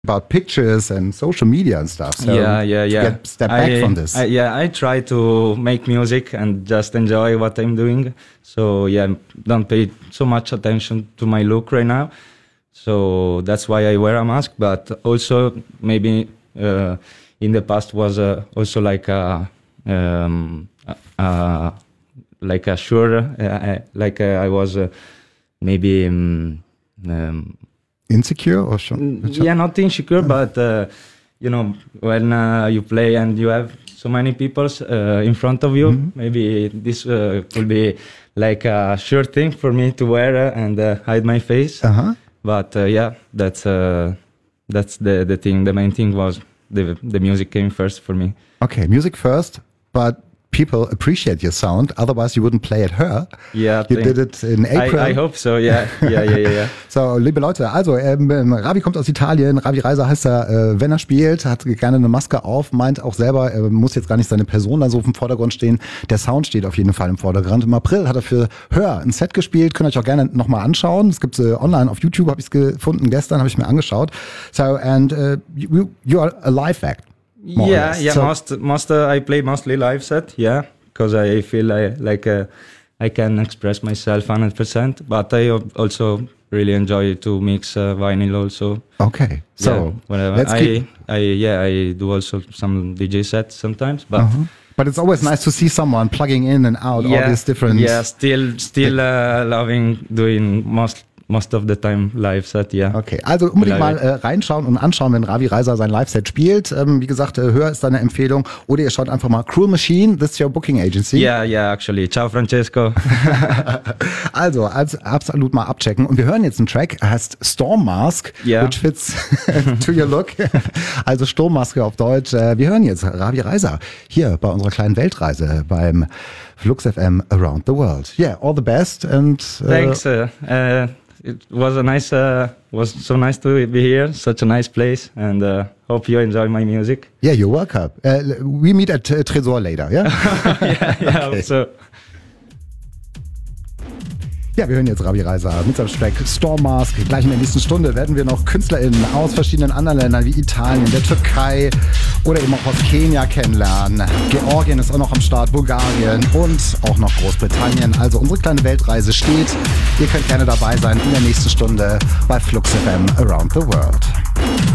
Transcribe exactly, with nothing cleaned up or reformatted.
about pictures and social media and stuff. So yeah, yeah, yeah. Get step back I, from this. I, yeah, I try to make music and just enjoy what I'm doing. So yeah, don't pay so much attention to my look right now. So that's why I wear a mask. But also maybe uh, in the past was uh, also like a um, uh, like a sure uh, like uh, I was uh, maybe. Um, um, Insecure or schon? Yeah, not insecure, but uh, you know, when uh, you play and you have so many people uh, in front of you, mm-hmm. maybe this uh, could be like a sure thing for me to wear uh, and uh, hide my face. Uh-huh. But uh, yeah, that's uh, that's the the thing. The main thing was the the music came first for me. Okay, music first, but people appreciate your sound, otherwise you wouldn't play at Her. Yeah, you did it in April. I, I hope so, yeah. Yeah, yeah, yeah, yeah. So, liebe Leute, also ähm, Ravi kommt aus Italien, Ravi Reiser heißt er, äh, wenn er spielt, hat gerne eine Maske auf, meint auch selber, er muss jetzt gar nicht seine Person da so im Vordergrund stehen, der Sound steht auf jeden Fall im Vordergrund. Im April hat er für Her ein Set gespielt, könnt ihr euch auch gerne nochmal anschauen, es gibt äh, online auf YouTube, habe ich es gefunden, gestern habe ich mir angeschaut. So, and uh, you, you are a live act. Yeah, yeah. So, most, most uh, I play mostly live set. Yeah, because I feel I, like uh, I can express myself one hundred percent. But I also really enjoy to mix uh, vinyl also. Okay, so yeah, whatever. Let's I, keep... I, yeah, I do also some D J sets sometimes, but. Uh-huh. But it's always nice to see someone plugging in and out yeah, all these different. Yeah, still, still uh, loving doing most. Most of the time live set, ja. Yeah. Okay, also unbedingt mal äh, reinschauen und anschauen, wenn Ravi Reiser sein Live-Set spielt. Ähm, wie gesagt, äh, Hör ist deine Empfehlung. Oder ihr schaut einfach mal Cruel Machine, this is your booking agency. Yeah, yeah, actually. Ciao, Francesco. Also, als absolut mal abchecken. Und wir hören jetzt einen Track, heißt Storm Mask, yeah. which fits to your look. Also Sturmmaske auf Deutsch. Äh, wir hören jetzt Ravi Reiser hier bei unserer kleinen Weltreise beim Flux F M Around the World. Yeah, all the best and uh, thanks. Uh, uh, It was a nice, uh, was so nice to be here. Such a nice place, and uh, hope you enjoy my music. Yeah, you're welcome. Uh, we meet at uh, Tresor later, yeah? yeah, yeah. Okay. So. Ja, wir hören jetzt Ravi Reiser mit seinem Track Storm Mask. Gleich in der nächsten Stunde werden wir noch KünstlerInnen aus verschiedenen anderen Ländern wie Italien, der Türkei oder eben auch aus Kenia kennenlernen. Georgien ist auch noch am Start, Bulgarien und auch noch Großbritannien. Also unsere kleine Weltreise steht. Ihr könnt gerne dabei sein in der nächsten Stunde bei Flux F M Around the World.